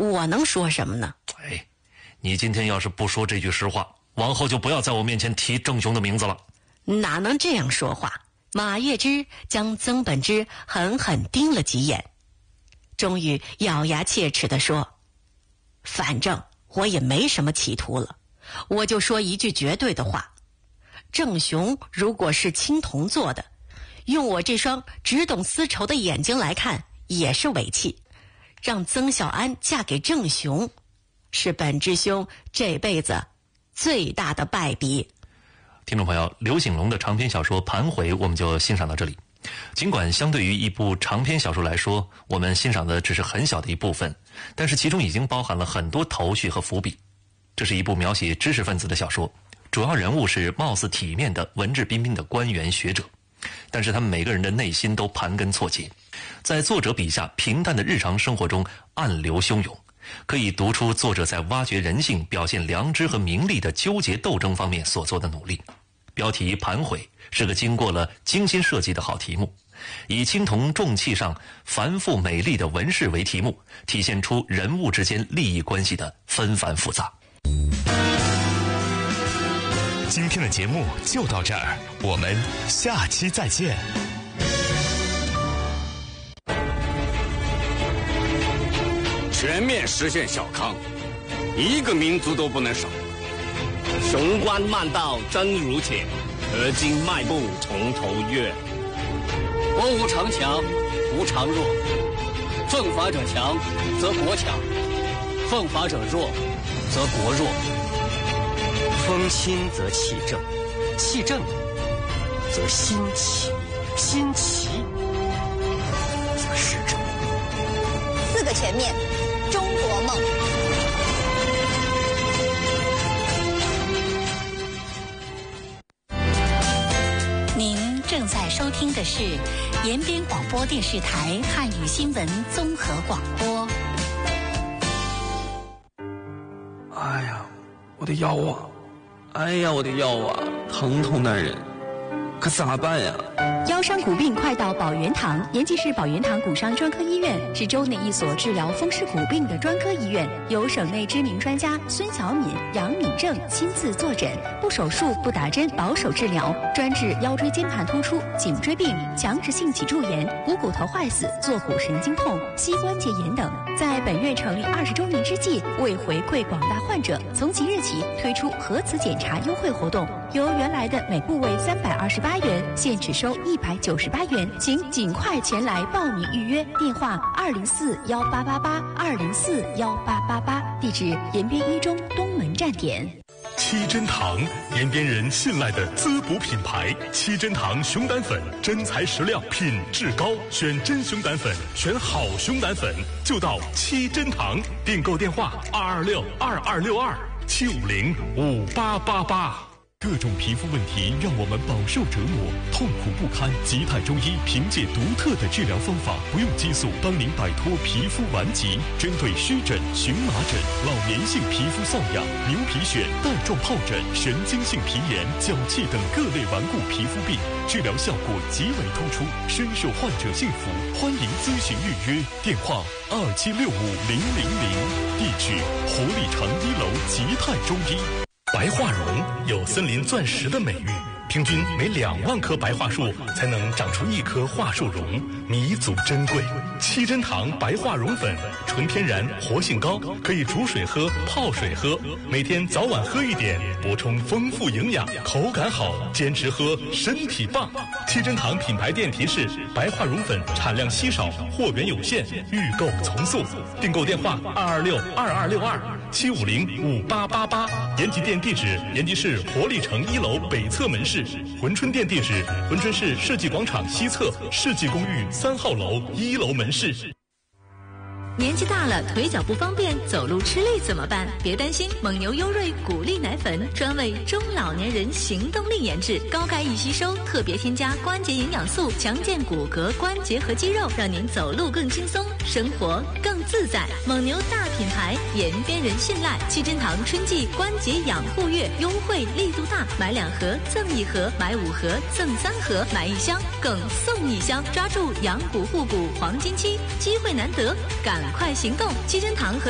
我能说什么呢？ 哎，你今天要是不说这句实话，往后就不要在我面前提郑雄的名字了。 哪能这样说话？马月之将曾本之狠狠盯了几眼，终于咬牙切齿地说：反正我也没什么企图了，我就说一句绝对的话，郑雄如果是青铜做的，用我这双只懂丝绸的眼睛来看也是尾气，让曾小安嫁给郑雄，是本之兄这辈子最大的败笔。 听众朋友，刘醒龙的长篇小说《盘回》我们就欣赏到这里。尽管相对于一部长篇小说来说，我们欣赏的只是很小的一部分，但是其中已经包含了很多头绪和伏笔。这是一部描写知识分子的小说，主要人物是貌似体面的文质彬彬的官员学者，但是他们每个人的内心都盘根错节，在作者笔下平淡的日常生活中暗流汹涌，可以读出作者在挖掘人性、表现良知和名利的纠结斗争方面所做的努力。标题《盘回》是个经过了精心设计的好题目，以青铜重器上繁复美丽的纹饰为题目，体现出人物之间利益关系的纷繁复杂。 今天的节目就到这儿，我们下期再见。 全面实现小康，一个民族都不能少。 雄关漫道真如铁，而今迈步重头越。 国无常强，无常弱。奉法者强，则国强；奉法者弱，则国弱。 风清则气正，气正则心齐，心齐则事正。 四个全面，中国梦。 您正在收听的是延边广播电视台汉语新闻综合广播。 哎呀，我的腰啊！哎呀，我的腰啊，疼痛难忍，可咋办呀？ 腰伤骨病快到保元堂，延吉市保元堂骨伤专科医院是州内一所治疗风湿骨病的专科医院，由省内知名专家孙小敏、杨敏正亲自坐诊，不手术、不打针，保守治疗，专治腰椎间盘突出、颈椎病、强直性脊柱炎、股骨头坏死、坐骨神经痛、膝关节炎等。在本院成立20周年之际，为回馈广大患者，从即日起推出核磁检查优惠活动，由原来的每部位328元，现只收198元，请尽快前来报名预约。电话2041888，2041888，地址延边一中东门站点。 七珍堂，延边人信赖的滋补品牌。七珍堂熊胆粉，真材实料，品质高，选真熊胆粉，选好熊胆粉，就到七珍堂。订购电话2262262，7505888。各种皮肤问题让我们饱受折磨，痛苦不堪。吉泰中医凭借独特的治疗方法，不用激素，帮您摆脱皮肤顽疾。针对湿疹、荨麻疹、老年性皮肤瘙痒、牛皮癣、带状疱疹、神经性皮炎、脚气等各类顽固皮肤病，治疗效果极为突出，深受患者信服。欢迎咨询预约，电话27650000，地址活力城1楼吉泰中医。白桦榕有森林钻石的美誉，平均每2万棵白桦树才能长出1棵桦树榕，弥足珍贵。七珍堂白桦榕粉，纯天然，活性高，可以煮水喝、泡水喝，每天早晚喝一点，补充丰富营养，口感好，坚持喝身体棒。七珍堂品牌店提示：白桦榕粉产量稀少，货源有限，预购从速。订购电话2262262，7505888。延吉店地址：延吉市活力城1楼北侧门市。珲春店地址：珲春市世纪广场西侧世纪公寓3号楼1楼门市。 年纪大了，腿脚不方便，走路吃力怎么办？别担心，蒙牛优瑞骨力奶粉专为中老年人行动力研制，高钙易吸收，特别添加关节营养素，强健骨骼、关节和肌肉，让您走路更轻松，生活更自在。蒙牛大品牌，延边人信赖。七珍堂春季关节养护月优惠力度大，买2盒赠1盒，买5盒赠3盒，买1箱更送1箱，抓住养骨护骨黄金期，机会难得，赶快行动！七珍堂和